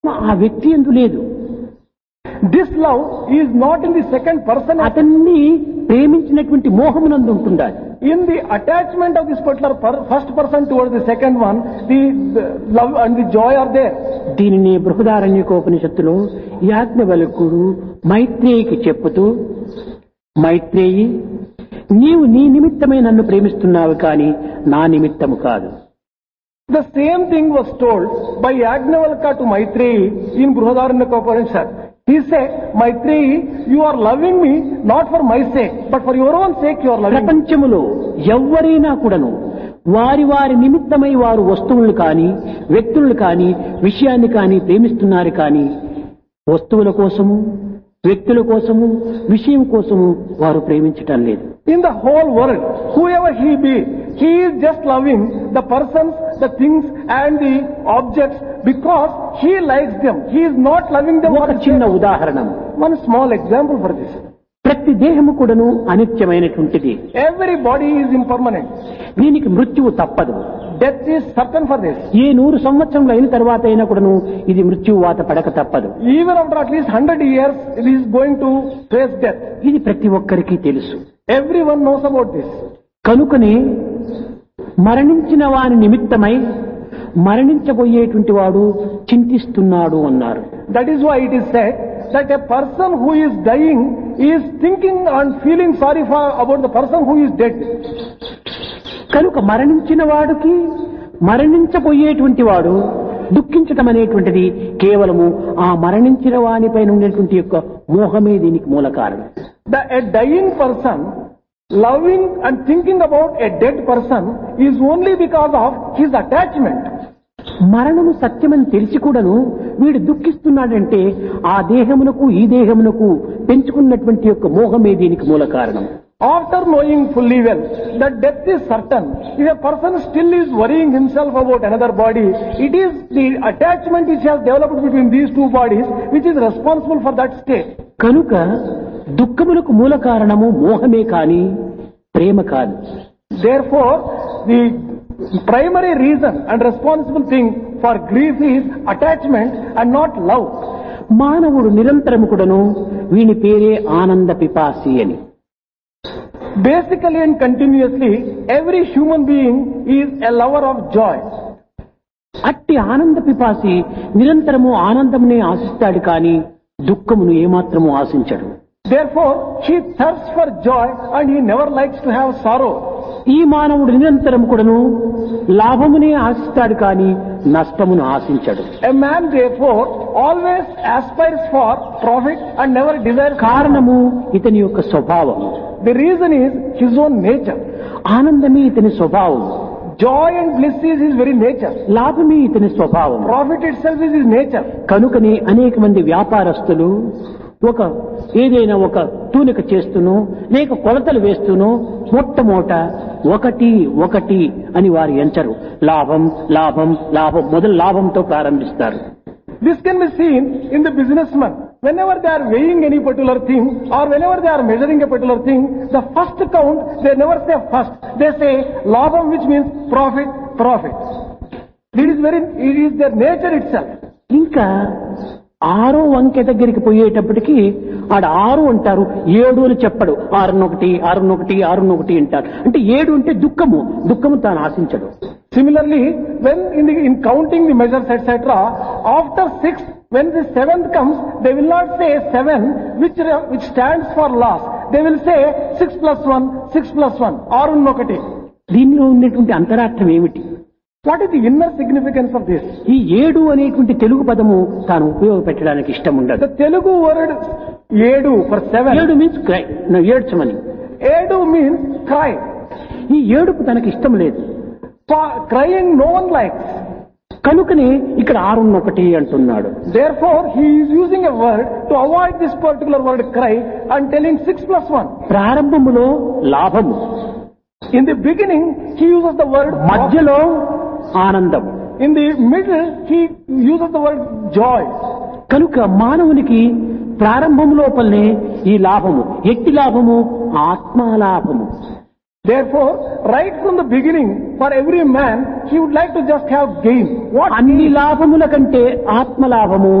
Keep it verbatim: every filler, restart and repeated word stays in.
ఆ వ్యక్తి యందు లేదు. This love is not in the second person. అతన్ని ప్రేమించినటువంటి మోహమునందు ఉంటుండాలి. In the attachment of this particular per, first person towards the second one, the, the love and the joy are there. దీనిని బృహదారణ్యకోపనిషత్తులో యాజ్ఞవల్కుడు మైత్రేయికి చెప్పుతూ, మైత్రేయి, నీవు నీ నిమిత్తమే నన్ను ప్రేమిస్తున్నావు కానీ నా నిమిత్తము కాదు. The same thing was told by Yajnavalkya to Maitreyi in Brihadaranyaka Upanishad. He said, Maitreyi, you are loving me not for my sake, but for your own sake you are loving me. ప్రపంచములో ఎవ్వరైనా కూడాను వారి వారి నిమిత్తమై వారు వస్తువులు కానీ వ్యక్తులు కానీ విషయాన్ని కానీ ప్రేమిస్తున్నారు కానీ వస్తువుల కోసము వ్యక్తుల కోసము విషయం కోసము వారు ప్రేమించటం లేదు. In the whole world, whoever he be, he is just loving the persons, the things and the objects because he likes them. He is not loving them. ఒక చిన్న ఉదాహరణ, one small example for this. ప్రతి దేహము కూడాను అనిత్యమైనటువంటిది. Every body is impermanent. దీనికి మృత్యువు తప్పదు. Death is certain for this. ఏ నూరు సంవత్సరములు అయిన తర్వాత అయినా కూడాను ఇది మృత్యువు వాత పడక తప్పదు. Even after at least hundred years, it is going to face death. ఇది ప్రతి ఒక్కరికి తెలుసు. Everyone knows about this. కనుకనే మరణించిన వాని నిమిత్తమై మరణించబోయేటువంటి వాడు చింతిస్తున్నాడు అన్నారు. That is why it is said that a person who is dying is thinking and feeling sorry for about the person who is dead. కనుక మరణించిన వాడికి మరణించబోయేటువంటి వాడు దుఃఖించటం అనేటువంటిది కేవలము ఆ మరణించిన వానిపైన ఉండేటువంటి యొక్క మోహమే దీనికి మూల కారణం. The a dying person loving and thinking about a dead person is only because of his attachment. మరణము సత్యమని తెలిసి కూడాను వీడు దుఃఖిస్తున్నాడంటే ఆ దేహమునకు ఈ దేహమునకు పెంచుకున్నటువంటి యొక్క మోహమే దీనికి మూల కారణం. After knowing fully well that death is certain, if a person still is worrying himself about another body, it is the attachment which has developed between these two bodies which is responsible for that state. కనుక దుఃఖములకు మూల కారణము మోహమే కాని ప్రేమ కాదు. Therefore, the primary reason and responsible thing for grief is attachment and not love. మానవుడు నిరంతరము కూడాను వీని పేరే ఆనంద పిపాసి అని. Basically and continuously, every human being is a lover of joy. అట్టి ఆనంద పిపాసి నిరంతరము ఆనందమునే ఆశిస్తాడు కానీ దుఃఖమును ఏమాత్రము ఆశించడు. Therefore, he thirsts for joy and he never likes to have sorrow. ఈ మానవుడు నిరంతరం కూడాను లాభమునే ఆశిస్తాడు కానీ నష్టమును ఆశించడు. A man therefore always aspires for profit and never desires. కారణము ఇతని యొక్క స్వభావం. The reason is his own nature. ఆనందమే ఇతని స్వభావం. Joy and bliss is his very nature. లాభమే ఇతని స్వభావం. Profit itself is his nature. కనుకనే అనేక మంది వ్యాపారస్తులు ఒక ఏదైనా ఒక తూనిక చేస్తూనో లేక కొలతలు వేస్తూనో మొట్టమొదట ఒకటి ఒకటి అని వారు ఎంచరు. లాభం లాభం లాభం మొదలు లాభంతో ప్రారంభిస్తారు. This can be seen in the businessman. Whenever they are weighing any particular thing or whenever they are measuring a particular thing, the first count, they never say first. They say labham, which means profit, profit. It is very, it is their nature itself. ఇంకా ఆరో అంకె దగ్గరికి పోయేటప్పటికి ఆడ ఆరు అంటారు, ఏడు అని చెప్పడు. ఆరునొకటి ఆరునొకటి ఆరునొకటి అంటారు. అంటే ఏడు అంటే దుఃఖము, దుఃఖము తాను ఆశించడు. Similarly, when in the in counting the measures et cetera, after six, when the seventh comes, they will not say seven, which which stands for loss. They will say six plus one, six plus one, ఆరున్నొకటి. దీనిలో ఉన్నటువంటి అంతరార్థం ఏమిటి? What is the inner significance of this? ఈ ఏడు అనేటువంటి తెలుగు పదము తాను ఉపయోగపెట్టడానికి ఇష్టం ఉండదు. The Telugu word ఏడు for seven. ఏడు మీన్స్ క్రై, ఏడ్చమని. ఏడు means cry. ఈ ఏడుపు తనకి ఇష్టం లేదు. For crying no one likes. కనుకనే ఇక్కడ ఆరున్నొకటి అంటున్నాడు. Therefore, he is using a word to avoid this particular word cry and telling six plus one. ప్రారంభములో లాభము. In the beginning, he uses the word మధ్యలో ఆనందం. In the middle, he uses the word joy. కనుక మానవునికి ప్రారంభం లోపలనే ఈ లాభము, ఎట్టి లాభము, ఆత్మలాభము. Therefore, right from the beginning, for every man, he would like to just have gain. What అన్ని gain? లాభముల కంటే ఆత్మలాభము